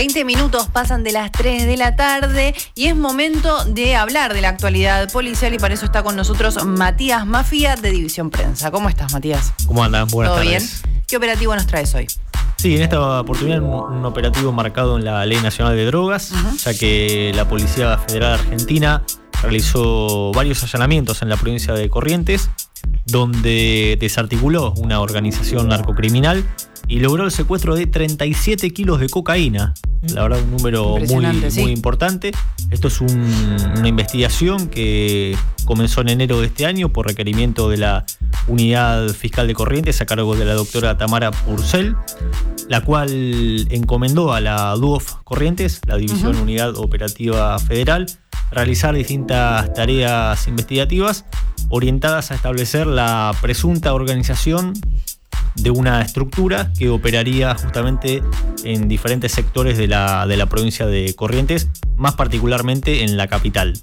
20 minutos pasan de las 3 de la tarde y es momento de hablar de la actualidad policial y para eso está con nosotros Matías Mafía de División Prensa. ¿Cómo estás, Matías? ¿Cómo andan? Buenas tardes. ¿Todo bien? ¿Qué operativo nos traes hoy? Sí, en esta oportunidad un operativo marcado en la Ley Nacional de Drogas, ya que la Policía Federal Argentina realizó varios allanamientos en la provincia de Corrientes, donde desarticuló una organización narcocriminal y logró el secuestro de 37 kilos de cocaína. La verdad, un número muy importante. Esto es una investigación que comenzó en enero de este año por requerimiento de la Unidad Fiscal de Corrientes a cargo de la doctora Tamara Purcell, la cual encomendó a la DUOF Corrientes, la División Unidad Operativa Federal, realizar distintas tareas investigativas orientadas a establecer la presunta organización de una estructura que operaría justamente en diferentes sectores de la provincia de Corrientes, más particularmente en la capital.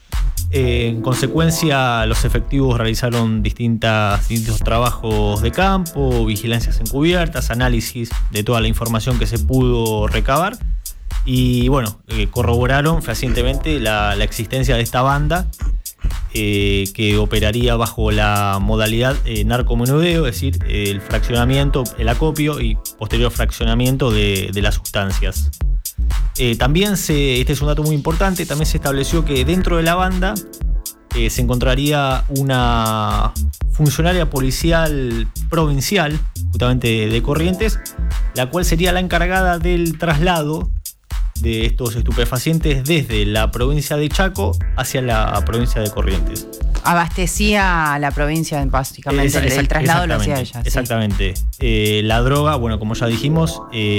En consecuencia, los efectivos realizaron distintos trabajos de campo, vigilancias encubiertas, análisis de toda la información que se pudo recabar y corroboraron fehacientemente la existencia de esta banda que operaría bajo la modalidad narcomenudeo, es decir, el fraccionamiento, el acopio y posterior fraccionamiento de las sustancias. También este es un dato muy importante, también se estableció que dentro de la banda se encontraría una funcionaria policial provincial, justamente de Corrientes, la cual sería la encargada del traslado de estos estupefacientes desde la provincia de Chaco hacia la provincia de Corrientes. Abastecía a la provincia, básicamente, el traslado lo hacía ella. Exactamente. Sí. La droga, como ya dijimos,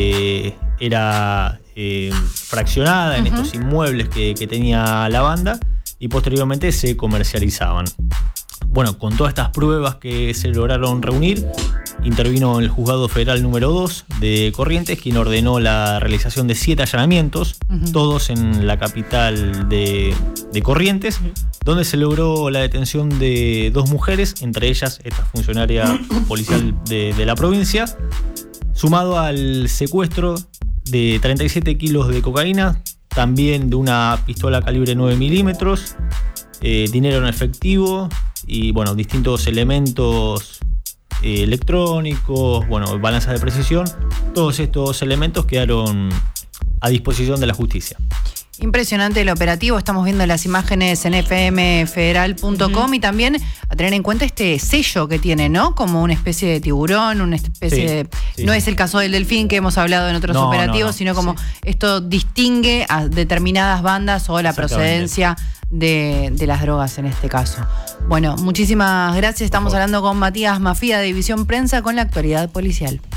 era fraccionada en estos inmuebles que tenía la banda y posteriormente se comercializaban. Con todas estas pruebas que se lograron reunir, intervino el Juzgado Federal número 2 de Corrientes, quien ordenó la realización de 7 allanamientos, todos en la capital de Corrientes, donde se logró la detención de 2 mujeres, entre ellas esta funcionaria policial de la provincia, sumado al secuestro de 37 kilos de cocaína, también de una pistola calibre 9 milímetros, dinero en efectivo y distintos elementos electrónicos, balanzas de precisión. Todos estos elementos quedaron a disposición de la justicia. Impresionante el operativo, estamos viendo las imágenes en fmfederal.com y también a tener en cuenta este sello que tiene, ¿no? Como una especie de tiburón, una especie de... No es el caso del delfín que hemos hablado en otros operativos, sino como esto distingue a determinadas bandas o la procedencia de las drogas en este caso. Muchísimas gracias. Estamos hablando con Matías Mafía de División Prensa con la actualidad policial.